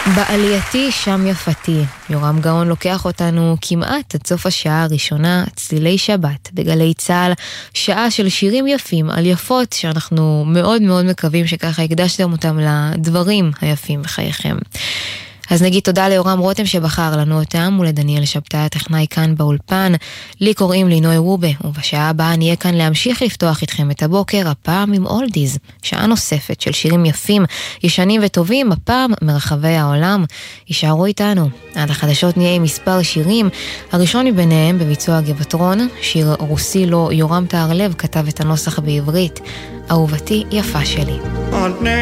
בעלייתי שם יפתי, יורם גאון לוקח אותנו כמעט עד סוף השעה הראשונה, צלילי שבת, בגלי צהל, שעה של שירים יפים על יפות, שאנחנו מאוד מאוד מקווים שככה הקדשתם אותם לדברים היפים בחייכם. אז נגיד תודה ליורם רותם שבחר לנו אותם, ולדניאל שבתאי הטכנאי כאן באולפן. לי קוראים לינוי רובה, ובשעה הבאה נהיה כאן להמשיך לפתוח איתכם את הבוקר, הפעם עם אולדיז, שעה נוספת של שירים יפים, ישנים וטובים, הפעם מרחבי העולם. יישארו איתנו. עד החדשות נהיה עם מספר שירים, הראשון מביניהם בביצוע גבעתרון, שיר רוסי לו יורם תהרלב כתב את הנוסח בעברית, אהובתי יפה שלי.